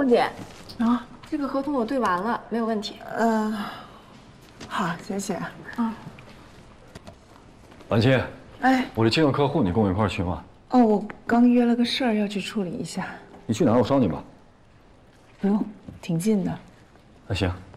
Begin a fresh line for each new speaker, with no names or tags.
凤姐，
啊，
这个合同我对完了，没有问题。
好，谢谢。
婉清，
哎，
我这接个客户，你跟我一块儿去吗？
哦，我刚约了个事儿要去处理一下。
你去哪儿？我捎你吧。
不用，挺近的。
那行，